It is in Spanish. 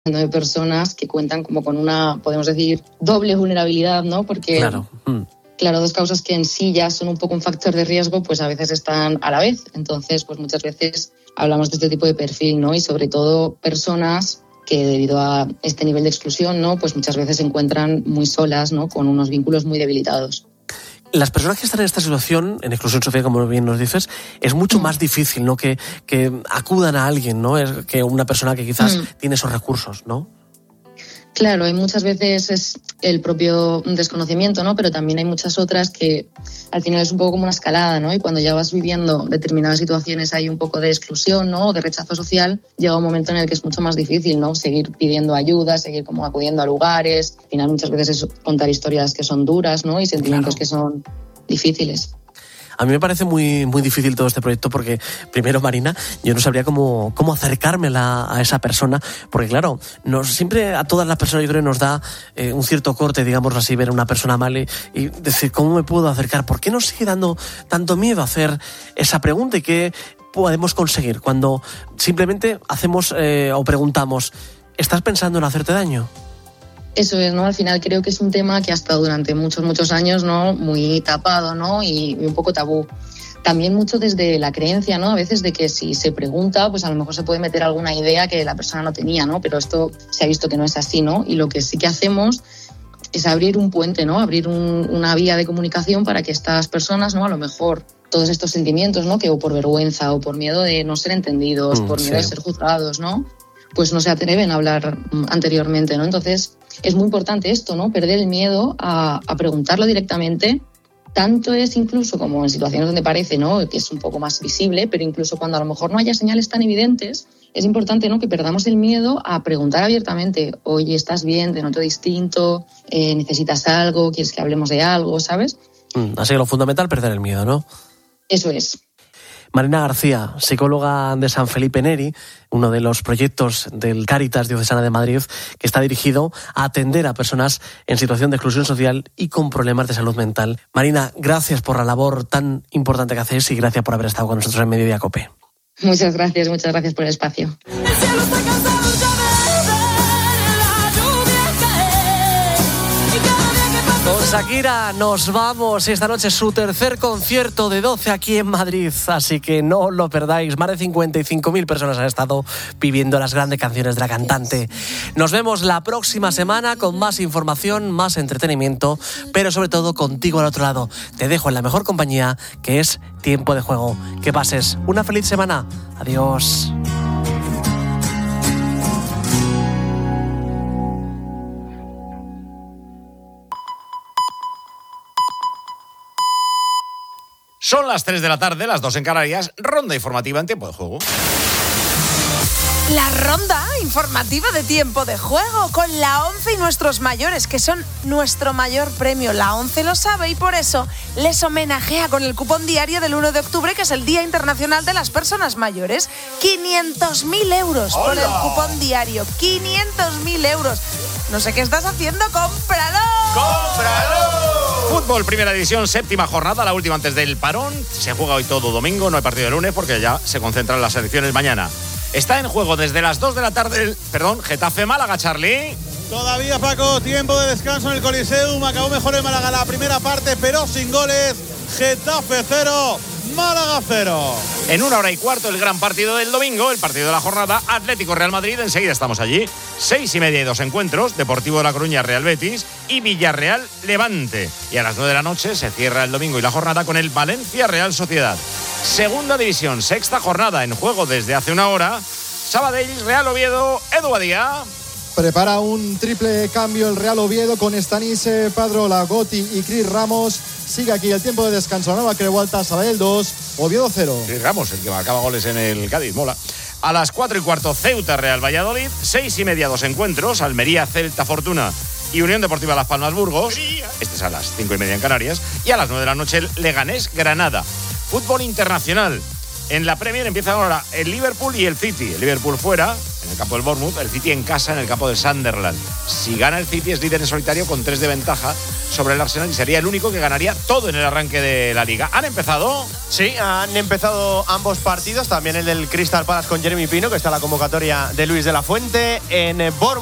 de personas que cuentan como con una, podemos decir, doble vulnerabilidad, ¿no? Porque, claro, dos causas que en sí ya son un poco un factor de riesgo, pues a veces están a la vez. Entonces, pues muchas veces hablamos de este tipo de perfil, ¿no? Y sobre todo personas que debido a este nivel de exclusión, ¿no? Pues muchas veces se encuentran muy solas, ¿no? Con unos vínculos muy debilitados. Las personas que están en esta situación, en exclusión social, como bien nos dices, es mucho más difícil, ¿no? Que acudan a alguien, ¿no? Es que una persona que quizás tiene esos recursos, ¿no? Claro, hay muchas veces es el propio desconocimiento, ¿no? Pero también hay muchas otras que al final es un poco como una escalada, ¿no? Y cuando ya vas viviendo determinadas situaciones hay un poco de exclusión, ¿no? O de rechazo social, llega un momento en el que es mucho más difícil, ¿no? Seguir pidiendo ayuda, seguir como acudiendo a lugares. Al final muchas veces es contar historias que son duras, ¿no? Y sentimientos que son difíciles. A mí me parece muy, muy difícil todo este proyecto porque, primero, Marina, yo no sabría cómo acercarme a esa persona, porque claro, siempre a todas las personas yo creo que nos da un cierto corte, digamos así, ver a una persona mal y decir, ¿cómo me puedo acercar? ¿Por qué nos sigue dando tanto miedo hacer esa pregunta y qué podemos conseguir cuando simplemente hacemos o preguntamos, ¿estás pensando en hacerte daño? Eso es, ¿no? Al final creo que es un tema que ha estado durante muchos años, ¿no? Muy tapado, ¿no? Y un poco tabú. También mucho desde la creencia, ¿no? A veces de que si se pregunta, pues a lo mejor se puede meter alguna idea que la persona no tenía, ¿no? Pero esto se ha visto que no es así, ¿no? Y lo que sí que hacemos es abrir un puente, ¿no? Abrir una vía de comunicación para que estas personas, ¿no? A lo mejor todos estos sentimientos, ¿no? Que o por vergüenza o por miedo de no ser entendidos, por miedo de ser juzgados, ¿no? Pues no se atreven a hablar anteriormente, ¿no? Entonces es muy importante esto, ¿no? Perder el miedo a preguntarlo directamente. Tanto es incluso como en situaciones donde parece, ¿no? Que es un poco más visible, pero incluso cuando a lo mejor no haya señales tan evidentes, es importante, ¿no? Que perdamos el miedo a preguntar abiertamente, oye, ¿estás bien? ¿Te noto distinto? ¿Necesitas algo? ¿Quieres que hablemos de algo? ¿Sabes? Así que lo fundamental, perder el miedo, ¿no? Eso es. Marina García, psicóloga de San Felipe Neri, uno de los proyectos del Cáritas Diocesana de Madrid, que está dirigido a atender a personas en situación de exclusión social y con problemas de salud mental. Marina, gracias por la labor tan importante que hacéis y gracias por haber estado con nosotros en Mediodía COPE. Muchas gracias por el espacio. Con Shakira nos vamos esta noche, su tercer concierto de 12 aquí en Madrid, así que no lo perdáis. Más de 55.000 personas han estado viviendo las grandes canciones de la cantante. Nos vemos la próxima semana con más información, más entretenimiento, pero sobre todo contigo al otro lado. Te dejo en la mejor compañía, que es Tiempo de Juego. Que pases una feliz semana. Adiós. Son las 3 de la tarde, las 2 en Canarias, ronda informativa en Tiempo de Juego. La ronda informativa de Tiempo de Juego con la ONCE y nuestros mayores, que son nuestro mayor premio. La ONCE lo sabe y por eso les homenajea con el cupón diario del 1 de octubre, que es el Día Internacional de las Personas Mayores. 500.000 euros por el cupón diario. 500.000 euros. No sé qué estás haciendo, ¡cómpralo! ¡Cómpralo! Fútbol, primera división, séptima jornada, la última antes del parón. Se juega hoy todo domingo, no hay partido de lunes porque ya se concentran las selecciones mañana. Está en juego desde las 2 de la tarde, Getafe-Málaga, Charlie. Todavía, Paco, tiempo de descanso en el Coliseum. Acabó mejor el Málaga la primera parte, pero sin goles. Getafe 0, Málaga 0. En 1 hora y cuarto el gran partido del domingo, el partido de la jornada, Atlético-Real Madrid. Enseguida estamos allí. 6:30 y 2 encuentros, Deportivo de La Coruña, Real Betis y Villarreal-Levante. Y a las 9 de la noche se cierra el domingo y la jornada con el Valencia-Real Sociedad. Segunda división, sexta jornada en juego desde hace una hora. Sabadell, Real Oviedo, Edu Badía. Prepara un triple cambio el Real Oviedo con Stanis Padrola, Gotti y Cris Ramos. Sigue aquí el tiempo de descanso. Nueva Creualta, Sabadell 2, Oviedo 0. Cris Ramos, el que marcaba goles en el Cádiz, mola. A las 4 y cuarto, Ceuta, Real Valladolid. 6:30, 2 encuentros, Almería, Celta, Fortuna y Unión Deportiva Las Palmas, Burgos. Este es a las 5:30 en Canarias. Y a las 9 de la noche, el Leganés, Granada. Fútbol internacional. En la Premier empiezan ahora el Liverpool y el City. El Liverpool fuera, en el campo del Bournemouth, el City en casa, en el campo del Sunderland. Si gana el City es líder en solitario con 3 de ventaja sobre el Arsenal y sería el único que ganaría todo en el arranque de la Liga. ¿Han empezado? Sí, han empezado ambos partidos, también el del Crystal Palace con Jeremy Pino, que está en la convocatoria de Luis de la Fuente. En Bournemouth